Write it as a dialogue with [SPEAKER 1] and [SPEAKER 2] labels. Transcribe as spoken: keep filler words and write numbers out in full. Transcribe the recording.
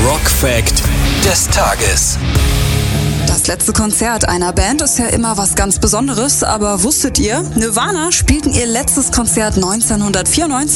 [SPEAKER 1] Rock Fact des Tages.
[SPEAKER 2] Das letzte Konzert einer Band ist ja immer was ganz Besonderes, aber wusstet ihr, Nirvana spielten ihr letztes Konzert neunzehnhundertvierundneunzig